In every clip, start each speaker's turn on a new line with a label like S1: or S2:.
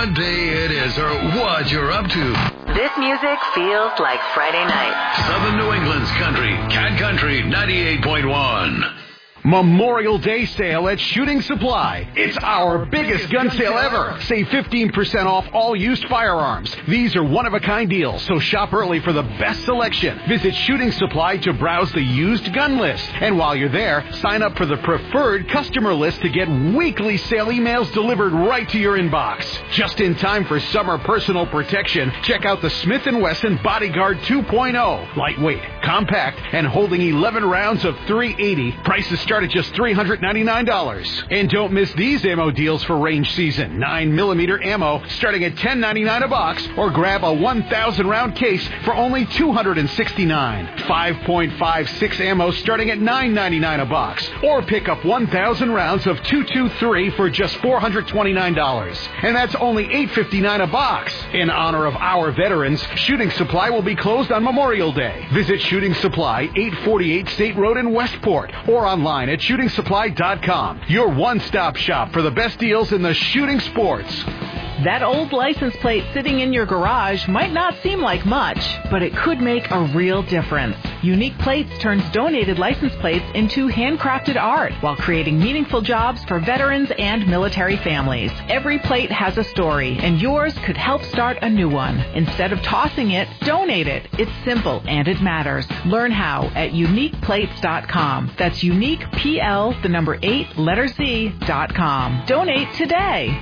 S1: what day it is or what you're up to.
S2: This music feels like Friday night.
S1: Southern New England's country, Cat Country 98.1.
S3: Memorial Day sale at Shooting Supply. It's our biggest gun sale ever. Save 15% off all used firearms. These are one-of-a-kind deals, so shop early for the best selection. Visit Shooting Supply to browse the used gun list. And while you're there, sign up for the preferred customer list to get weekly sale emails delivered right to your inbox. Just in time for summer personal protection, check out the Smith & Wesson Bodyguard 2.0. Lightweight, compact, and holding 11 rounds of .380. Prices start at just $399. And don't miss these ammo deals for range season. 9mm ammo starting at $10.99 a box, or grab a 1,000 round case for only $269. 5.56 ammo starting at $9.99 a box, or pick up 1,000 rounds of .223 for just $429. And that's only $8.59 a box. In honor of our veterans, Shooting Supply will be closed on Memorial Day. Visit Shooting Supply, 848 State Road in Westport, or online at shootingsupply.com. Your one-stop shop for the best deals in the shooting sports.
S4: That old license plate sitting in your garage might not seem like much, but it could make a real difference. Unique Plates turns donated license plates into handcrafted art while creating meaningful jobs for veterans and military families. Every plate has a story, and yours could help start a new one. Instead of tossing it, donate it. It's simple and it matters. Learn how at uniqueplates.com. That's unique, PL, the number 8, letter Z.com. Donate today.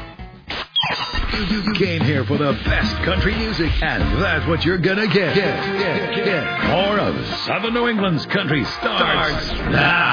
S1: You came here for the best country music, and that's what you're gonna get. More of Southern New England's country starts now.